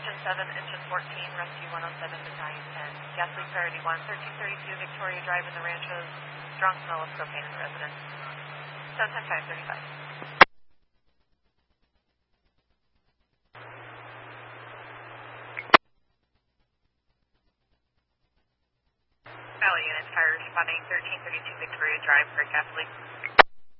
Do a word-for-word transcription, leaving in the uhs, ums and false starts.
Engine seven, Engine fourteen, Rescue one oh seven, Battalion ten. Gas leak priority one, thirteen thirty-two Victoria Drive in the Ranchos. Strong smell of propane in the residence. seven ten five thirty-five. Valley units, fire responding, thirteen thirty-two Victoria Drive for gas leak.